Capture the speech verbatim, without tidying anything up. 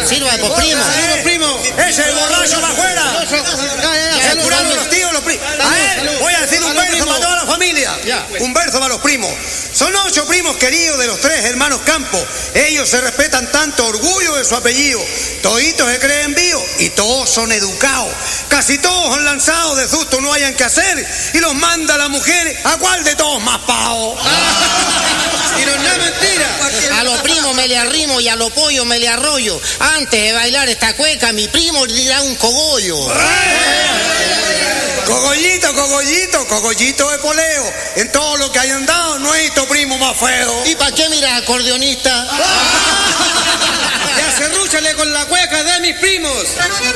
Sirva, pues, primo. Saludos, primo. Ese es el borracho para afuera. Ya, El curado, los tíos, los primos. A él voy a decir un verso para toda la familia. Un verso para los primos. Son ocho primos queridos de los tres hermanos Campos. Ellos se respetan tanto, orgullo de su apellido. Toditos se creen vivos y todos son educados. Casi todos han lanzado de susto, no hayan que hacer. Y los manda la mujer, ¿a cuál de todos más pavo? Y no es nada mentira. A los primos me le arrimo y a los pollos me le arroyo. Antes de bailar esta cueca, mi primo le dirá un cogollo. Cogollito, cogollito, cogollito de poleo. En todo lo que hayan dado, no he visto primo más feo. ¿Y para qué miras acordeonista? Ya cerrúchale con la cueca de mis primos.